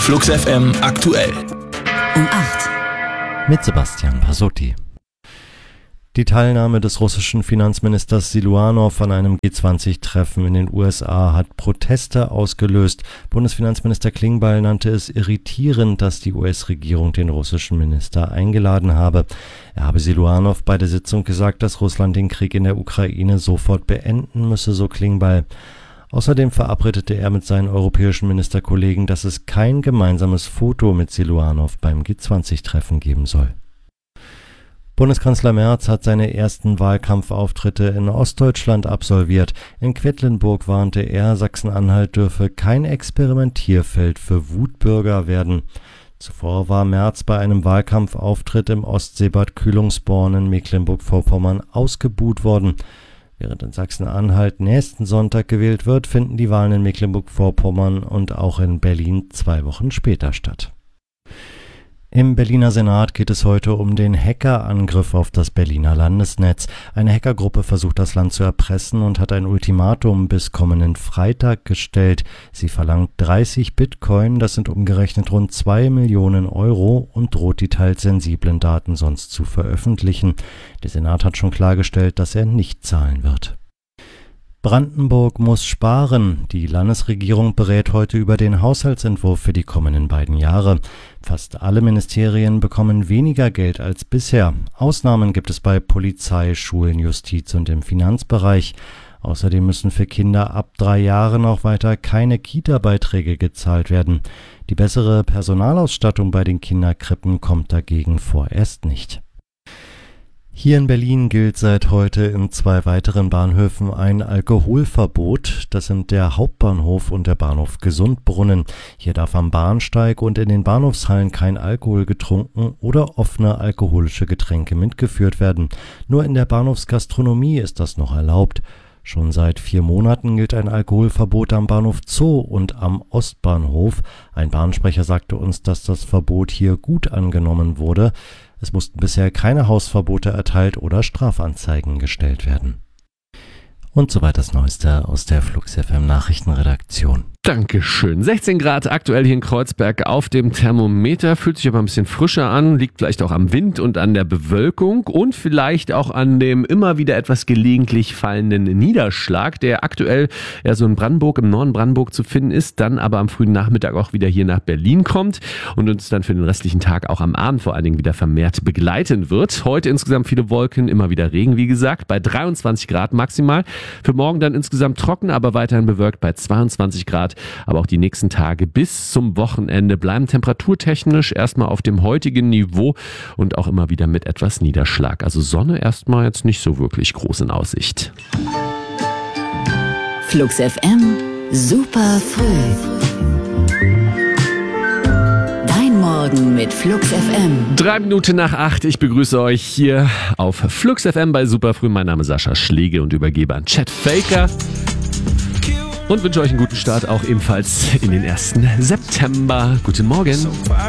Flux FM aktuell. Um 8. Mit Sebastian Pasotti. Die Teilnahme des russischen Finanzministers Siluanow an einem G20-Treffen in den USA hat Proteste ausgelöst. Bundesfinanzminister Klingbeil nannte es irritierend, dass die US-Regierung den russischen Minister eingeladen habe. Er habe Siluanow bei der Sitzung gesagt, dass Russland den Krieg in der Ukraine sofort beenden müsse, so Klingbeil. Außerdem verabredete er mit seinen europäischen Ministerkollegen, dass es kein gemeinsames Foto mit Siluanow beim G20-Treffen geben soll. Bundeskanzler Merz hat seine ersten Wahlkampfauftritte in Ostdeutschland absolviert. In Quedlinburg warnte er, Sachsen-Anhalt dürfe kein Experimentierfeld für Wutbürger werden. Zuvor war Merz bei einem Wahlkampfauftritt im Ostseebad Kühlungsborn in Mecklenburg-Vorpommern ausgebuht worden. Während in Sachsen-Anhalt nächsten Sonntag gewählt wird, finden die Wahlen in Mecklenburg-Vorpommern und auch in Berlin 2 Wochen später statt. Im Berliner Senat geht es heute um den Hackerangriff auf das Berliner Landesnetz. Eine Hackergruppe versucht, das Land zu erpressen und hat ein Ultimatum bis kommenden Freitag gestellt. Sie verlangt 30 Bitcoin, das sind umgerechnet rund 2 Millionen Euro, und droht die teils sensiblen Daten sonst zu veröffentlichen. Der Senat hat schon klargestellt, dass er nicht zahlen wird. Brandenburg muss sparen. Die Landesregierung berät heute über den Haushaltsentwurf für die kommenden beiden Jahre. Fast alle Ministerien bekommen weniger Geld als bisher. Ausnahmen gibt es bei Polizei, Schulen, Justiz und im Finanzbereich. Außerdem müssen für Kinder ab 3 Jahren auch weiter keine Kita-Beiträge gezahlt werden. Die bessere Personalausstattung bei den Kinderkrippen kommt dagegen vorerst nicht. Hier in Berlin gilt seit heute in 2 weiteren Bahnhöfen ein Alkoholverbot. Das sind der Hauptbahnhof und der Bahnhof Gesundbrunnen. Hier darf am Bahnsteig und in den Bahnhofshallen kein Alkohol getrunken oder offene alkoholische Getränke mitgeführt werden. Nur in der Bahnhofsgastronomie ist das noch erlaubt. Schon seit 4 Monaten gilt ein Alkoholverbot am Bahnhof Zoo und am Ostbahnhof. Ein Bahnsprecher sagte uns, dass das Verbot hier gut angenommen wurde. Es mussten bisher keine Hausverbote erteilt oder Strafanzeigen gestellt werden. Und soweit das Neueste aus der Flux FM Nachrichtenredaktion. Dankeschön. 16 Grad aktuell hier in Kreuzberg auf dem Thermometer. Fühlt sich aber ein bisschen frischer an. Liegt vielleicht auch am Wind und an der Bewölkung und vielleicht auch an dem immer wieder etwas gelegentlich fallenden Niederschlag, der aktuell eher so in Brandenburg, im Norden Brandenburg zu finden ist, dann aber am frühen Nachmittag auch wieder hier nach Berlin kommt und uns dann für den restlichen Tag auch am Abend vor allen Dingen wieder vermehrt begleiten wird. Heute insgesamt viele Wolken, immer wieder Regen, wie gesagt, bei 23 Grad maximal. Für morgen dann insgesamt trocken, aber weiterhin bewölkt bei 22 Grad. Aber auch die nächsten Tage bis zum Wochenende bleiben temperaturtechnisch erstmal auf dem heutigen Niveau und auch immer wieder mit etwas Niederschlag. Also Sonne erstmal jetzt nicht so wirklich groß in Aussicht. Flux FM, super früh. Dein Morgen mit Flux FM. 3 Minuten nach 8. Ich begrüße euch hier auf Flux FM bei Superfrüh. Mein Name ist Sascha Schlegel und übergebe an Chad Faker. Und wünsche euch einen guten Start auch ebenfalls in den 1. September. Guten Morgen.